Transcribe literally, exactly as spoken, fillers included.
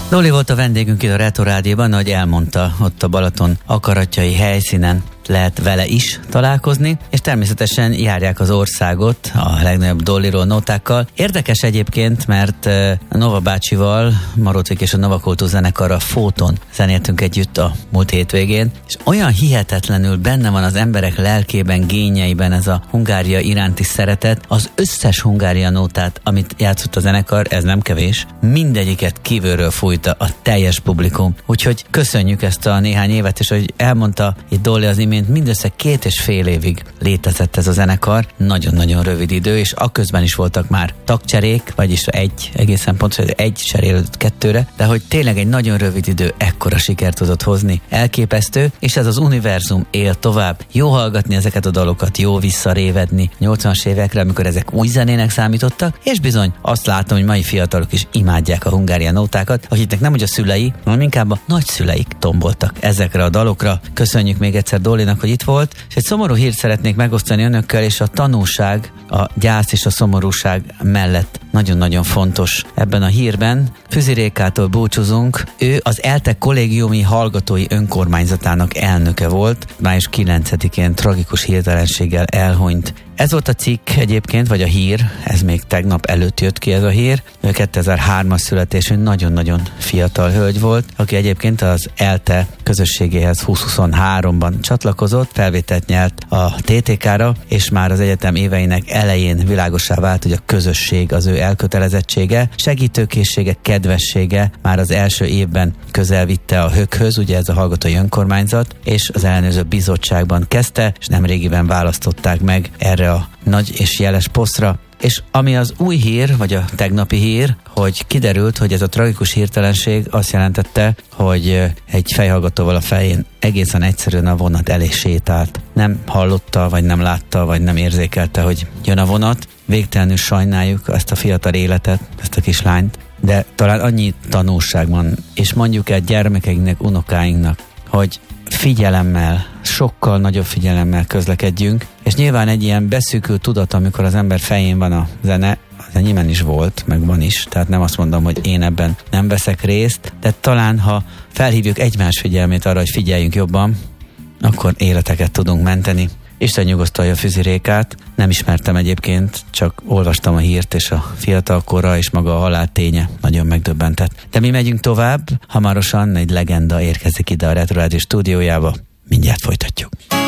Doli volt a vendégünk itt a Retro Rádióban, ahogy elmondta, ott a Balaton akaratjai helyszínen lehet vele is találkozni, és természetesen járják az országot a legnagyobb Dolliról nótákkal. Érdekes egyébként, mert a Nova bácsival, Marotvik és a Nova Kultúr zenekarra Fóton zenéltünk együtt a múlt hétvégén, és olyan hihetetlenül benne van az emberek lelkében, génjeiben ez a Hungária iránti szeretet. Az összes Hungária nótát, amit játszott a zenekar, ez nem kevés, mindegyiket kívülről fújta a teljes publikum. Úgyhogy köszönjük ezt a néhány évet, és hogy elmondta itt Dolly az imént, mindössze két és fél évig létezett ez a zenekar, nagyon-nagyon rövid idő, és akközben is voltak már tagcserék, vagyis egy, egészen pontosan egy cserélődött kettőre, de hogy tényleg egy nagyon rövid idő ekkora sikert tudott hozni. Elképesztő, és ez az univerzum él tovább. Jó hallgatni ezeket a dalokat, jó visszarévedni nyolcvanas évekre, amikor ezek új zenének számítottak, és bizony azt látom, hogy mai fiatalok is imádják a Hungária nótákat, akiknek nem úgy a szülei, hanem inkább a nagyszüleik tomboltak ezekre a dalokra. Köszönjük még egyszer Dollynak, hogy itt volt, és egy szomorú hírt szeretnék megosztani önökkel, és a tanúság, a gyász és a szomorúság mellett nagyon-nagyon fontos ebben a hírben. Füzi Rékától búcsúzunk. Ő az ELTE kollégiumi hallgatói önkormányzatának elnöke volt. május kilencedikén tragikus hirtelenséggel elhunyt. Ez volt a cikk egyébként, vagy a hír, ez még tegnap előtt jött ki ez a hír. Ő kétezer-hármas születésű, nagyon-nagyon fiatal hölgy volt, aki egyébként az ELTE közösségéhez húsz-huszonháromban csatlakozott, felvételt nyert a té té ká-ra, és már az egyetem éveinek elején világossá vált, hogy a közösség az ő elkötelezettsége, segítőkészsége, kedvessége már az első évben közel vitte a hökhöz, ugye ez a hallgatói önkormányzat, és az ellenőrző bizottságban kezdte, és nemrégiben választották meg erre a nagy és jeles posztra. És ami az új hír, vagy a tegnapi hír, hogy kiderült, hogy ez a tragikus hirtelenség azt jelentette, hogy egy fejhallgatóval a fején egészen egyszerűen a vonat elé sétált. Nem hallotta, vagy nem látta, vagy nem érzékelte, hogy jön a vonat. Végtelenül sajnáljuk ezt a fiatal életet, ezt a kislányt, de talán annyi tanulság van, és mondjuk el gyermekeinknek, unokáinknak, hogy figyelemmel, sokkal nagyobb figyelemmel közlekedjünk, és nyilván egy ilyen beszűkült tudat, amikor az ember fején van a zene, az enyémen is volt, meg van is, tehát nem azt mondom, hogy én ebben nem veszek részt, de talán, ha felhívjuk egymás figyelmét arra, hogy figyeljünk jobban, akkor életeket tudunk menteni. Isten nyugosztalja Füzi Rékát, nem ismertem egyébként, csak olvastam a hírt, és a fiatalkora és maga a halál ténye nagyon megdöbbentett. De mi megyünk tovább, hamarosan egy legenda érkezik ide a Retro Rádió stúdiójába, mindjárt folytatjuk.